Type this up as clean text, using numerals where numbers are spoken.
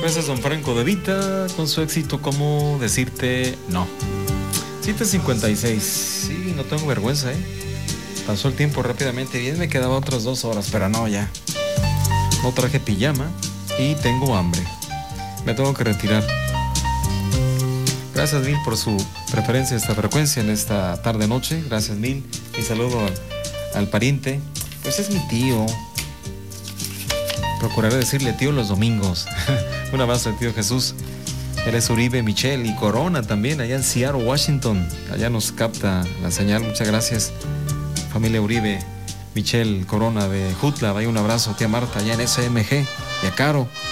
Gracias, don Franco de Vita, con su éxito ¿Cómo decirte no? 7:56. Sí, no tengo vergüenza, Pasó el tiempo rápidamente. Bien, me quedaba otras 2 horas, pero no, ya. No traje pijama y tengo hambre. Me tengo que retirar. Gracias mil por su preferencia a esta frecuencia en esta tarde-noche. Gracias mil. Y saludo al pariente. Pues es mi tío. Procuraré decirle tío los domingos. Un abrazo al tío Jesús. Él es Uribe, Michelle y Corona también, allá en Seattle, Washington. Allá nos capta la señal. Muchas gracias, familia Uribe, Michelle, Corona de Jutla. Vaya un abrazo a tía Marta allá en SMG. Y a Caro,